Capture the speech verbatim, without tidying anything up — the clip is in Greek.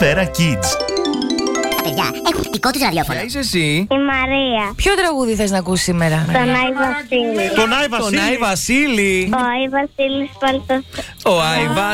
Σφαίρα Kids. Τα παιδιά έχουν δικό τους ραδιόφωνο. Ποια είσαι εσύ? Η Μαρία. Ποιο τραγούδι θες να ακούσεις σήμερα? Τον Άι Βασίλη. Τον Άι Τον Βασίλη. Άι Βασίλη. Ο Άι Βασίλης Παλτός. Ο Άι